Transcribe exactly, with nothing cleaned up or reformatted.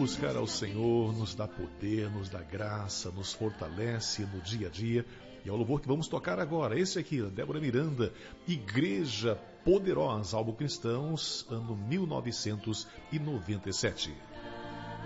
buscar ao Senhor nos dá poder, nos dá graça, nos fortalece no dia a dia. E é o louvor que vamos tocar agora. Esse aqui, Débora Miranda, Igreja Poderosa, álbum Cristãos, ano mil novecentos e noventa e sete.